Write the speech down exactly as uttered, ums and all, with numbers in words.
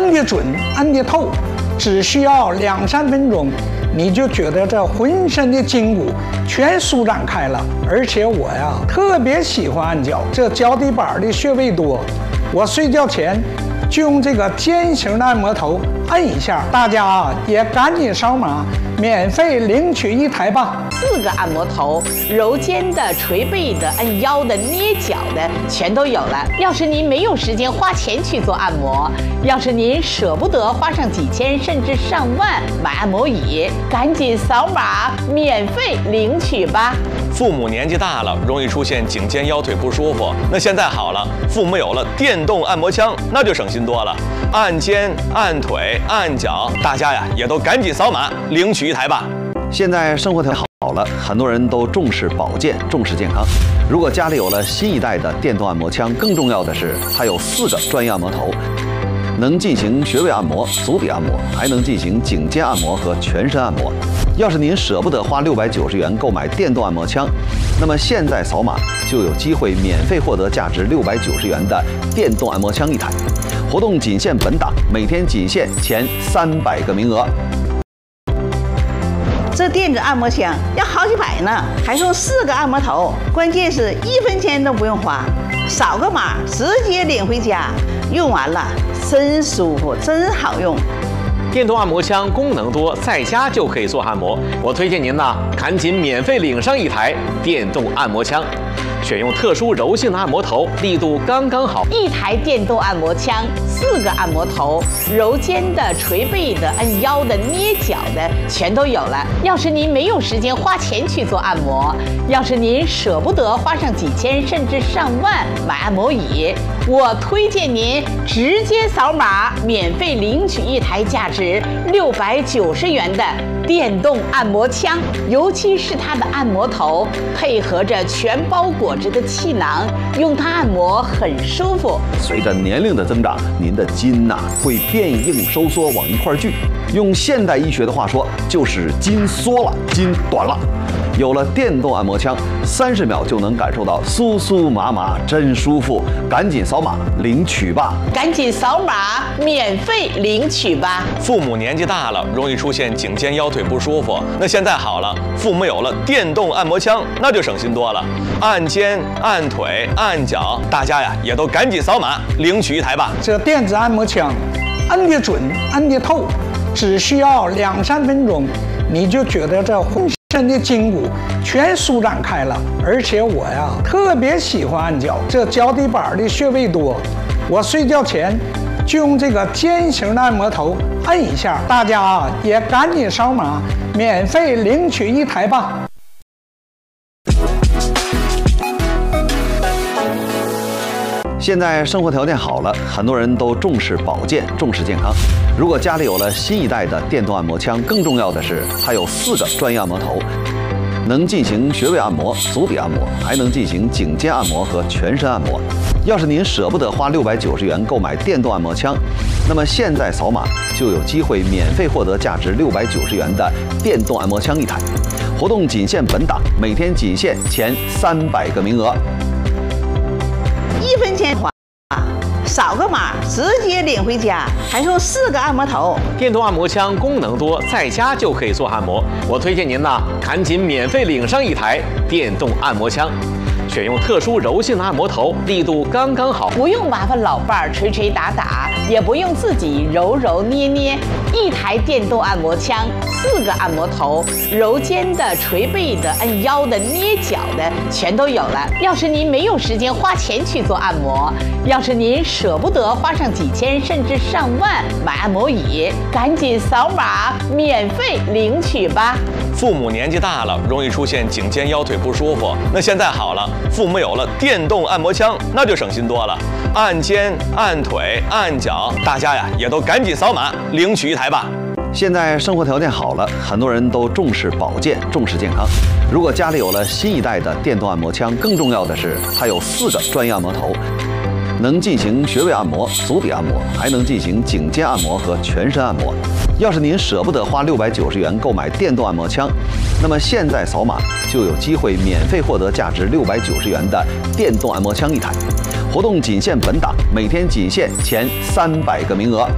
按得准，按得透，只需要两三分钟，你就觉得这浑身的筋骨全舒展开了。而且我呀特别喜欢按脚，这脚底板的穴位多，我睡觉前就用这个尖形的按摩头按一下。大家啊也赶紧扫码免费领取一台吧。 四个按摩头，揉肩的、捶背的、按腰的、捏脚的，全都有了。要是您没有时间花钱去做按摩，要是您舍不得花上几千甚至上万买按摩椅，赶紧扫码免费领取吧。 父母年纪大了，容易出现颈肩腰腿不舒服，那现在好了，父母有了电动按摩枪，那就省心多了。按肩、按腿、按脚，大家呀也都赶紧扫码领取一台吧。 现在生活条件好了，很多人都重视保健，重视健康。如果家里有了新一代的电动按摩枪，更重要的是它有四个专业按摩头，能进行穴位按摩、足底按摩，还能进行颈肩按摩和全身按摩。要是您舍不得花六百九十元购买电动按摩枪，那么现在扫码就有机会免费获得价值六百九十元的电动按摩枪一台。活动仅限本档，每天仅限前三百个名额。 这电子按摩枪要好几百呢，还送四个按摩头，关键是一分钱都不用花，扫个码直接领回家，用完了真舒服，真好用。 电动按摩枪功能多，在家就可以做按摩。我推荐您呢，赶紧免费领上一台电动按摩枪。选用特殊柔性的按摩头，力度刚刚好。 一台电动按摩枪，四个按摩头，揉肩的、捶背的、按腰的、捏脚的，全都有了。要是您没有时间花钱去做按摩，要是您舍不得花上几千甚至上万买按摩椅，我推荐您直接扫码免费领取一台价值六百九十元的电动按摩枪。尤其是它的按摩头配合着全包裹着的气囊，用它按摩很舒服。 随着年龄的增长，您的筋呐、啊、会变硬收缩往一块聚，用现代医学的话说，就是筋缩了，筋短了。有了电动按摩枪，三十秒就能感受到酥酥麻麻，真舒服。赶紧扫码领取吧！ 赶紧扫码免费领取吧！ 父母年纪大了，容易出现颈肩腰腿不舒服，那现在好了，父母有了电动按摩枪，那就省心多了。按肩、按腿、按脚，大家呀也都赶紧扫码领取一台吧。 这电子按摩枪，按得准，按得透，只需要两三分钟，你就觉得这浑身的筋骨全舒展开了。而且我呀特别喜欢按脚，这脚底板的穴位多，我睡觉前就用这个尖形的按摩头按一下。大家啊也赶紧扫码免费领取一台吧。 现在生活条件好了，很多人都重视保健，重视健康。如果家里有了新一代的电动按摩枪，更重要的是它有四个专业按摩头，能进行穴位按摩、足底按摩，还能进行颈肩按摩和全身按摩。要是您舍不得花六百九十元购买电动按摩枪，那么现在扫码就有机会免费获得价值六百九十元的电动按摩枪一台。活动仅限本档，每天仅限前三百个名额。 一分钱花，扫个码直接领回家，还送四个按摩头。 电动按摩枪功能多，在家就可以做按摩。我推荐您呢，赶紧免费领上一台电动按摩枪。选用特殊柔性的按摩头，力度刚刚好， 不用麻烦老伴儿捶捶打打，也不用自己揉揉捏捏。一台电动按摩枪，四个按摩头，揉肩的、捶背的、按腰的、捏脚的，全都有了。要是您没有时间花钱去做按摩，要是您舍不得花上几千甚至上万买按摩椅，赶紧扫码免费领取吧。 父母年纪大了，容易出现颈肩腰腿不舒服，那现在好了，父母有了电动按摩枪，那就省心多了。按肩、按腿、按脚，大家呀也都赶紧扫码领取一台吧。 现在生活条件好了，很多人都重视保健，重视健康。如果家里有了新一代的电动按摩枪，更重要的是它有四个专业按摩头，能进行穴位按摩、足底按摩，还能进行颈肩按摩和全身按摩。要是您舍不得花六百九十元购买电动按摩枪，那么现在扫码就有机会免费获得价值六百九十元的电动按摩枪一台。活动仅限本档，每天仅限前三百个名额。